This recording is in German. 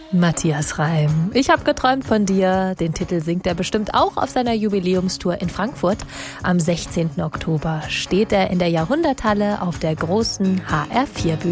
Matthias Reim. Ich habe geträumt von dir. Den Titel singt er bestimmt auch auf seiner Jubiläumstour in Frankfurt. Am 16. Oktober steht er in der Jahrhunderthalle auf der großen HR4-Bühne.